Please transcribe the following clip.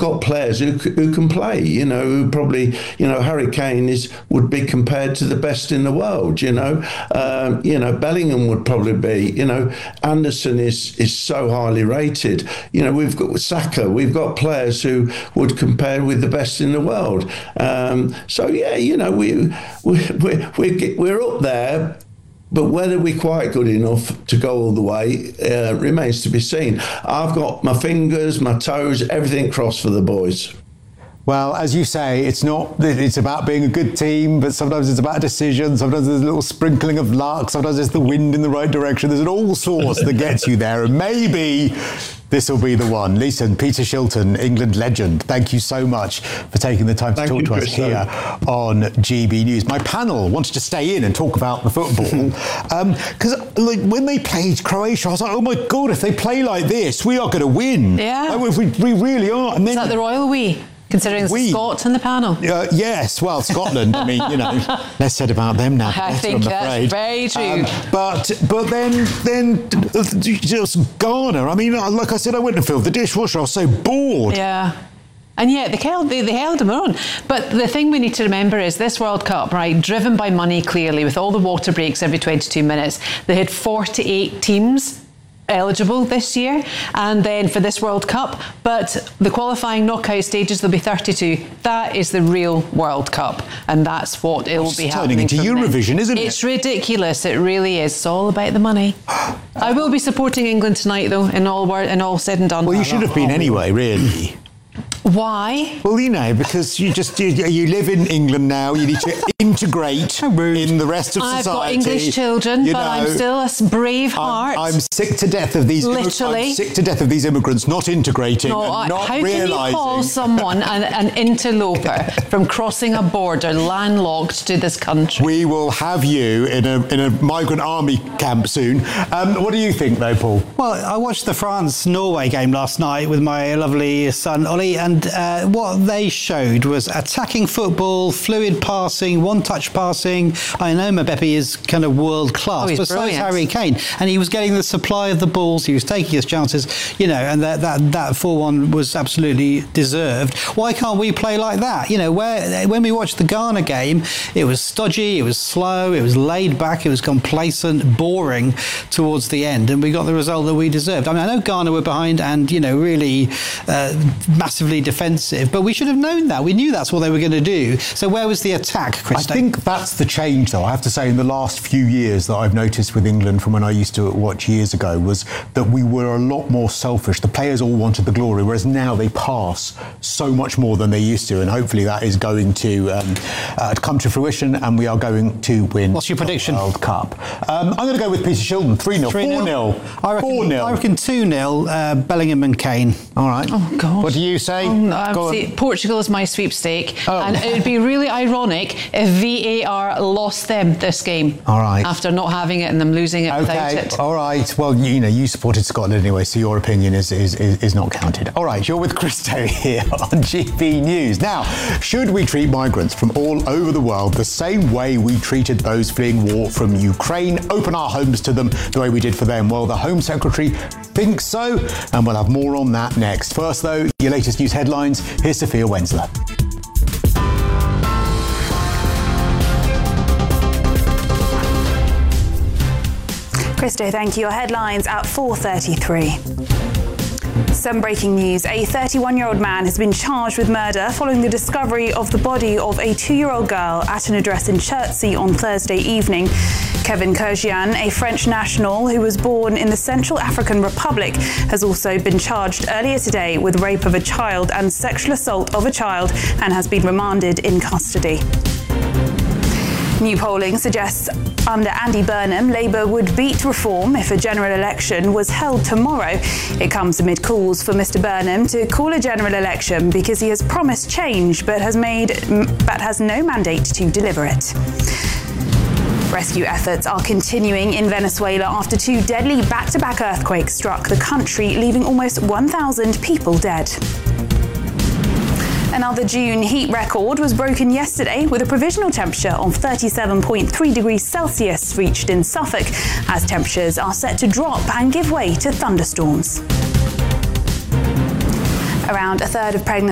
got players who can play, who probably, Harry Kane would be compared to the best in the world, Bellingham would probably be, Anderson is so highly rated. We've got Saka, we've got players who would compare with the best in the world. We're up there. But whether we're quite good enough to go all the way remains to be seen. I've got my fingers, my toes, everything crossed for the boys. Well, as you say, it's about being a good team, but sometimes it's about decision. Sometimes there's a little sprinkling of luck. Sometimes it's the wind in the right direction. There's all sorts that gets you there. And maybe this will be the one. Listen, Peter Shilton, England legend, thank you so much for taking the time to talk to us here on GB News. My panel wanted to stay in and talk about the football because when they played Croatia, I was like, oh my God, if they play like this, we are going to win. Yeah. We really are. And then, is that the royal we? Considering the Scots in the panel. Yes, well, Scotland, I mean, less said about them now. I think that's very true. But then just Ghana. I mean, like I said, I went and filled the dishwasher. I was so bored. Yeah. And yet they held them on. But the thing we need to remember is this World Cup, right, driven by money clearly, with all the water breaks every 22 minutes, they had 48 teams eligible this year, and then for this World Cup, but the qualifying knockout stages, there'll be 32. That is the real World Cup, and that's what it will be happening. It's turning into Eurovision, isn't it? It's ridiculous. It really is. It's all about the money. I will be supporting England tonight, though, in all said and done. Well, you should have been anyway, really. Why? Well, because you live in England now. You need to integrate in the rest of society. I've got English children, but I'm still a brave heart. I'm sick to death of these. Literally, I'm sick to death of these immigrants not integrating and not how realising. How can you call someone an interloper from crossing a border landlocked to this country? We will have you in a migrant army camp soon. What do you think, though, Paul? Well, I watched the France-Norway game last night with my lovely son Ollie, and what they showed was attacking football, fluid passing, one-touch passing. I know Mbappe is kind of world-class, but so is Harry Kane. And he was getting the supply of the balls, he was taking his chances, and that 4-1 was absolutely deserved. Why can't we play like that? When we watched the Ghana game, it was stodgy, it was slow, it was laid back, it was complacent, boring towards the end, and we got the result that we deserved. I mean, I know Ghana were behind and, really massively defensive, but we should have known that. We knew that's what they were going to do. So where was the attack, Chris? I think that's the change, though. I have to say, in the last few years that I've noticed with England from when I used to watch years ago was that we were a lot more selfish. The players all wanted the glory, whereas now they pass so much more than they used to, and hopefully that is going to come to fruition, and we are going to win. What's your prediction? The World Cup. I'm going to go with Peter Shilton, 3-0, 4-0. I reckon 2-0, Bellingham and Kane. All right. Oh, God. What do you say? Portugal is my sweepstake, and it would be really ironic if VAR lost them this game. All right. After not having it and them losing it without it. All right. Well, you supported Scotland anyway, so your opinion is not counted. All right. You're with Christo here on GB News. Now, should we treat migrants from all over the world the same way we treated those fleeing war from Ukraine? Open our homes to them the way we did for them? Well, the Home Secretary thinks so, and we'll have more on that next. First, though, your latest news headlines. Here's Sophia Wensler. Christo, thank you. Your headlines at 4:33. Some breaking news. A 31-year-old man has been charged with murder following the discovery of the body of a 2-year-old girl at an address in Chertsey on Thursday evening. Kevin Kurjian, a French national who was born in the Central African Republic, has also been charged earlier today with rape of a child and sexual assault of a child and has been remanded in custody. New polling suggests under Andy Burnham, Labour would beat reform if a general election was held tomorrow. It comes amid calls for Mr Burnham to call a general election because he has promised change but has no mandate to deliver it. Rescue efforts are continuing in Venezuela after 2 deadly back-to-back earthquakes struck the country, leaving almost 1,000 people dead. Another June heat record was broken yesterday with a provisional temperature of 37.3 degrees Celsius reached in Suffolk, as temperatures are set to drop and give way to thunderstorms. Around a third of pregnant